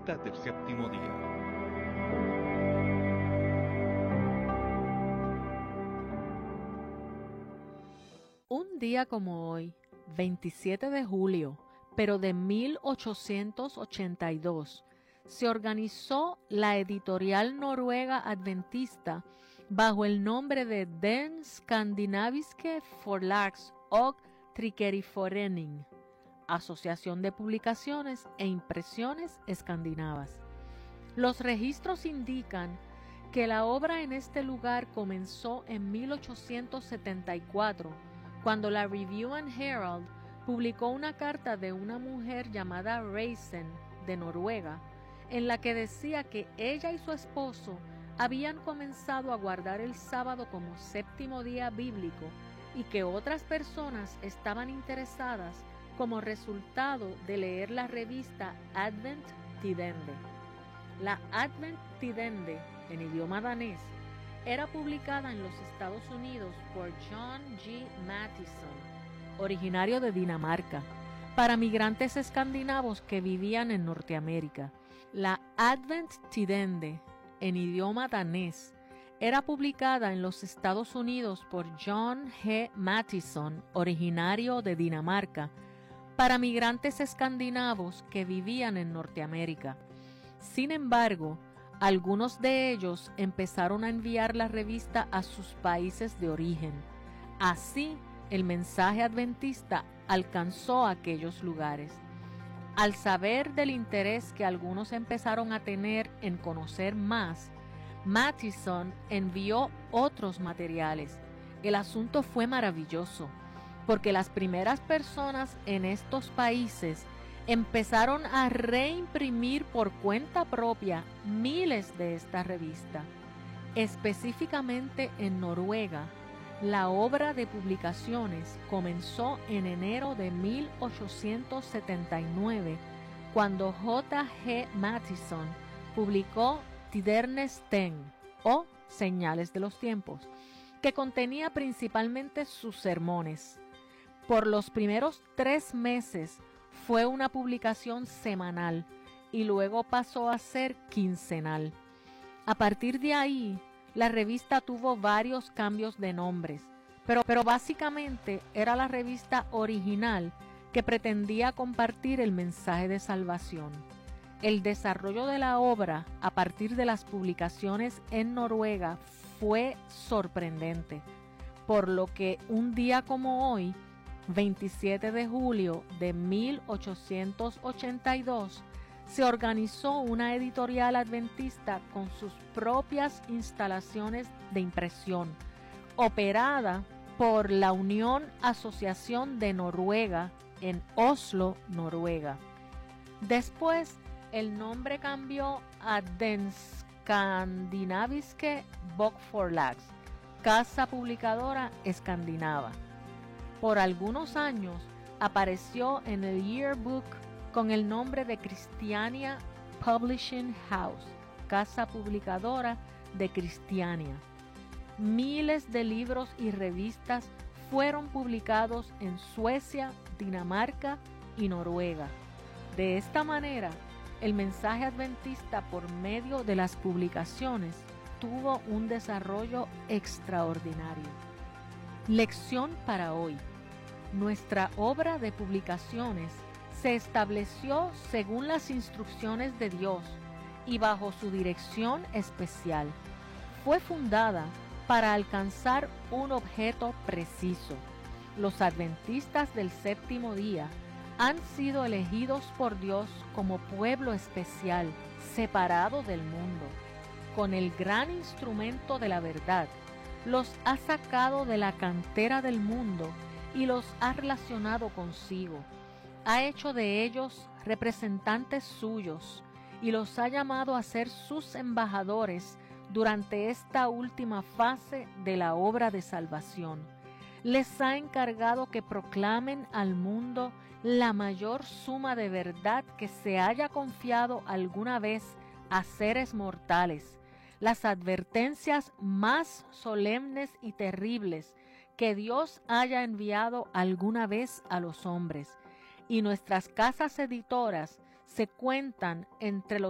Adventista del Séptimo Día. Un día como hoy, 27 de julio, pero de 1882, se organizó la editorial noruega adventista bajo el nombre de Den Skandinaviske Forlags og Trykkeriforening, Asociación de Publicaciones e Impresiones Escandinavas. Los registros indican que la obra en este lugar comenzó en 1874, cuando la Review and Herald publicó una carta de una mujer llamada Reisen, de Noruega, en la que decía que ella y su esposo habían comenzado a guardar el sábado como séptimo día bíblico y que otras personas estaban interesadas como resultado de leer la revista Advent Tidende. La Advent Tidende, en idioma danés, era publicada en los Estados Unidos por John G. Mathison, originario de Dinamarca, para migrantes escandinavos que vivían en Norteamérica. La Advent Tidende, en idioma danés, era publicada en los Estados Unidos por John G. Mathison, originario de Dinamarca, para migrantes escandinavos que vivían en Norteamérica. Sin embargo, algunos de ellos empezaron a enviar la revista a sus países de origen. Así, el mensaje adventista alcanzó aquellos lugares. Al saber del interés que algunos empezaron a tener en conocer más, Mathison envió otros materiales. El asunto fue maravilloso, porque las primeras personas en estos países empezaron a reimprimir por cuenta propia miles de esta revista. Específicamente en Noruega, la obra de publicaciones comenzó en enero de 1879, cuando J. G. Mathison publicó Tidernes Tegn, o Señales de los Tiempos, que contenía principalmente sus sermones. Por los primeros 3 meses fue una publicación semanal y luego pasó a ser quincenal. A partir de ahí, la revista tuvo varios cambios de nombres, pero básicamente era la revista original que pretendía compartir el mensaje de salvación. El desarrollo de la obra a partir de las publicaciones en Noruega fue sorprendente, por lo que un día como hoy, 27 de julio de 1882, se organizó una editorial adventista con sus propias instalaciones de impresión, operada por la Unión Asociación de Noruega en Oslo, Noruega. Después, el nombre cambió a Den Skandinaviske Bokforlags, Casa Publicadora Escandinava. Por algunos años apareció en el Yearbook con el nombre de Christiania Publishing House, Casa Publicadora de Christiania. Miles de libros y revistas fueron publicados en Suecia, Dinamarca y Noruega. De esta manera, el mensaje adventista por medio de las publicaciones tuvo un desarrollo extraordinario. Lección para hoy. Nuestra obra de publicaciones se estableció según las instrucciones de Dios y bajo su dirección especial. Fue fundada para alcanzar un objeto preciso. Los adventistas del séptimo día han sido elegidos por Dios como pueblo especial, separado del mundo. Con el gran instrumento de la verdad, los ha sacado de la cantera del mundo y los ha relacionado consigo. Ha hecho de ellos representantes suyos y los ha llamado a ser sus embajadores durante esta última fase de la obra de salvación. Les ha encargado que proclamen al mundo la mayor suma de verdad que se haya confiado alguna vez a seres mortales, las advertencias más solemnes y terribles que Dios haya enviado alguna vez a los hombres. Y nuestras casas editoras se cuentan entre los